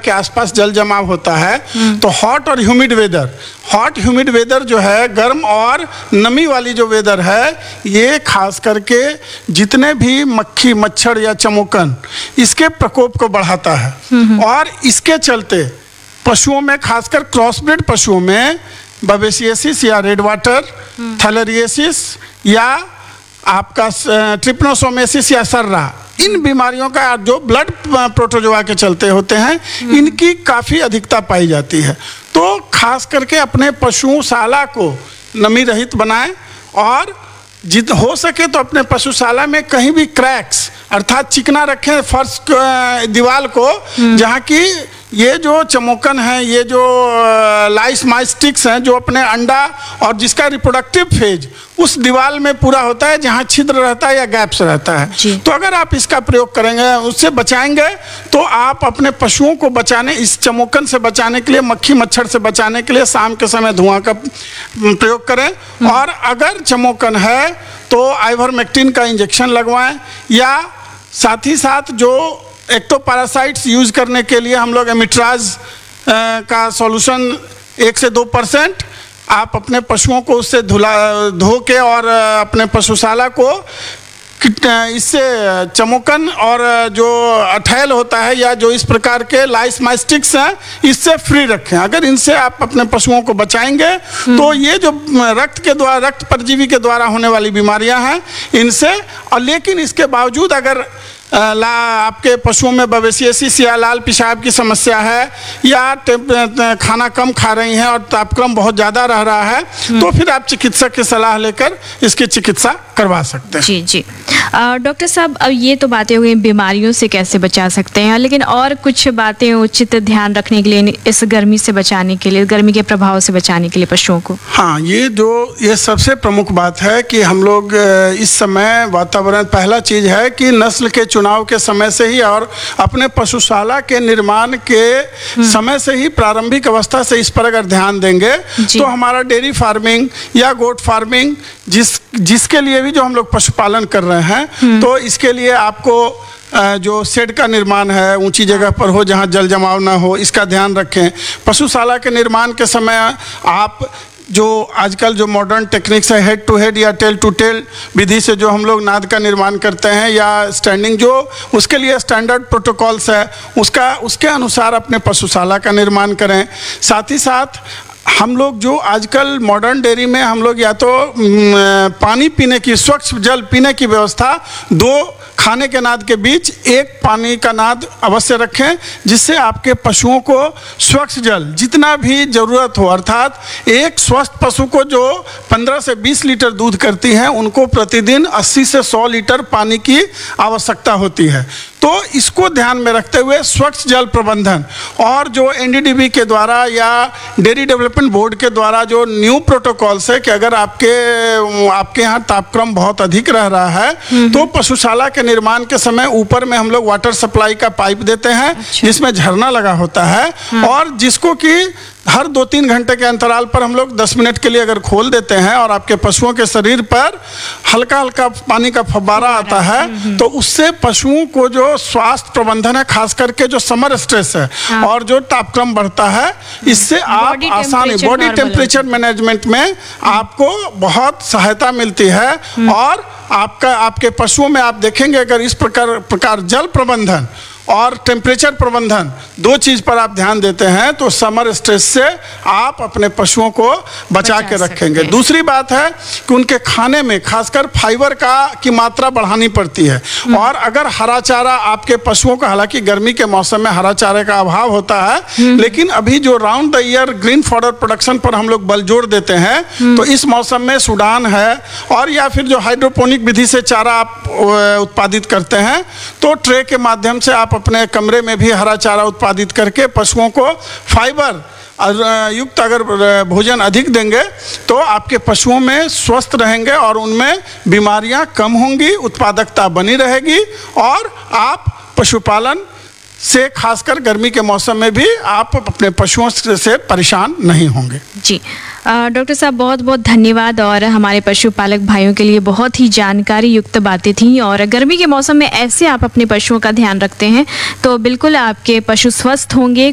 के आसपास जल जमाव होता है, तो हॉट ह्यूमिड वेदर जो है, गर्म और नमी वाली जो वेदर है, ये खास करके जितने भी मक्खी मच्छर या चमोकन इसके प्रकोप को बढ़ाता है। और इसके चलते पशुओं में, खासकर क्रॉसब्रीड पशुओं में बवेसियसिस या रेड वाटर, थैलेरियसिस या आपका ट्रिपनोसोमेसिस या सर्रा, इन बीमारियों का जो ब्लड प्रोटोजोआ के चलते होते हैं, इनकी काफ़ी अधिकता पाई जाती है। तो खास करके अपने पशुशाला को नमी रहित बनाएं और जित हो सके तो अपने पशुशाला में कहीं भी क्रैक्स अर्थात चिकना रखें फर्श दीवार को, जहाँ की ये जो चमोकन है, ये जो लाइस माइस्टिक्स हैं, जो अपने अंडा और जिसका रिप्रोडक्टिव फेज उस दीवार में पूरा होता है, जहाँ छिद्र रहता है या गैप्स रहता है। तो अगर आप इसका प्रयोग करेंगे, उससे बचाएंगे, तो आप अपने पशुओं को बचाने, इस चमोकन से बचाने के लिए, मक्खी मच्छर से बचाने के लिए शाम के समय धुआं का प्रयोग करें। और अगर चमोकन है तो आइवरमेक्टिन का इंजेक्शन लगवाएं, या साथ ही साथ जो एक्टोपैरासाइट्स यूज करने के लिए हम लोग एमिट्राज का सॉल्यूशन 1 से 2% आप अपने पशुओं को उससे धो के और अपने पशुशाला को इससे चमोकन और जो अठैल होता है या जो इस प्रकार के लाइस माइस्टिक्स हैं, इससे फ्री रखें। अगर इनसे आप अपने पशुओं को बचाएंगे तो ये जो रक्त परजीवी के द्वारा होने वाली बीमारियां हैं, इनसे, और लेकिन इसके बावजूद अगर आपके पशुओं में बवेसियसिस या लाल पेशाब की समस्या है, या खाना कम खा रही हैं और तापक्रम बहुत ज़्यादा रह रहा है, तो फिर आप चिकित्सक की सलाह लेकर इसकी चिकित्सा करवा सकते हैं। जी। डॉक्टर साहब, अब ये तो बातें हो गई बीमारियों से कैसे बचा सकते हैं, लेकिन और कुछ बातें उचित ध्यान रखने के लिए इस गर्मी से बचाने के लिए, गर्मी के प्रभाव से बचाने के लिए पशुओं को? हाँ, ये सबसे प्रमुख बात है कि हम लोग इस समय वातावरण, पहला चीज़ है कि नस्ल के चुनाव के समय से ही और अपने पशुशाला के निर्माण के समय से ही, प्रारंभिक अवस्था से इस पर अगर ध्यान देंगे तो हमारा डेयरी फार्मिंग या गोट फार्मिंग, जिसके लिए भी जो हम लोग पशुपालन कर रहे हैं, तो इसके लिए आपको जो शेड का निर्माण है ऊंची जगह पर हो, जहां जल जमाव ना हो, इसका ध्यान रखें। पशुशाला के निर्माण के समय आप जो आजकल जो मॉडर्न टेक्निक्स है, हेड टू हेड या टेल टू टेल विधि से जो हम लोग नाद का निर्माण करते हैं, या स्टैंडिंग, जो उसके लिए स्टैंडर्ड प्रोटोकॉल्स है, उसके अनुसार अपने पशुशाला का निर्माण करें। साथ ही साथ हम लोग जो आजकल मॉडर्न डेयरी में हम लोग या तो पानी पीने की, स्वच्छ जल पीने की व्यवस्था, 2 खाने के नाद के बीच 1 पानी का नाद अवश्य रखें, जिससे आपके पशुओं को स्वच्छ जल जितना भी ज़रूरत हो, अर्थात एक स्वस्थ पशु को जो 15 से 20 लीटर दूध करती है, उनको प्रतिदिन 80 से 100 लीटर पानी की आवश्यकता होती है। तो इसको ध्यान में रखते हुए स्वच्छ जल प्रबंधन, और जो एनडीडीबी के द्वारा या डेयरी डेवलपमेंट बोर्ड के द्वारा जो न्यू प्रोटोकॉल्स है कि अगर आपके यहाँ तापक्रम बहुत अधिक रह रहा है, तो पशुशाला के निर्माण के समय ऊपर में हम लोग वाटर सप्लाई का पाइप देते हैं, जिसमें झरना लगा होता है, और जिसको कि हर 2-3 घंटे के अंतराल पर हम लोग 10 मिनट के लिए अगर खोल देते हैं और आपके पशुओं के शरीर पर हल्का हल्का पानी का फव्वारा आता है, तो उससे पशुओं को जो स्वास्थ्य प्रबंधन है, खास करके जो समर स्ट्रेस है और जो तापक्रम बढ़ता है, इससे आप आसानी, बॉडी टेम्परेचर मैनेजमेंट में आपको बहुत सहायता मिलती है। और आपके पशुओं में आप देखेंगे, अगर इस प्रकार जल प्रबंधन और टेम्परेचर प्रबंधन 2 चीज़ पर आप ध्यान देते हैं, तो समर स्ट्रेस से आप अपने पशुओं को बचा के रखेंगे। दूसरी बात है कि उनके खाने में खासकर फाइबर की मात्रा बढ़ानी पड़ती है, और अगर हरा चारा आपके पशुओं का, हालांकि गर्मी के मौसम में हरा चारे का अभाव होता है, लेकिन अभी जो round the year green fodder production पर हम लोग बल जोर देते हैं, तो इस मौसम में सूडान है, और या फिर जो हाइड्रोपोनिक विधि से चारा आप उत्पादित करते हैं, तो ट्रे के माध्यम से आप अपने कमरे में भी हरा चारा उत्पादित करके पशुओं को फाइबर युक्त अगर भोजन अधिक देंगे, तो आपके पशुओं में स्वस्थ रहेंगे और उनमें बीमारियां कम होंगी, उत्पादकता बनी रहेगी, और आप पशुपालन से खासकर गर्मी के मौसम में भी आप अपने पशुओं से परेशान नहीं होंगे। जी डॉक्टर साहब, बहुत बहुत धन्यवाद, और हमारे पशुपालक भाइयों के लिए बहुत ही जानकारी युक्त बातें थी। और गर्मी के मौसम में ऐसे आप अपने पशुओं का ध्यान रखते हैं तो बिल्कुल आपके पशु स्वस्थ होंगे,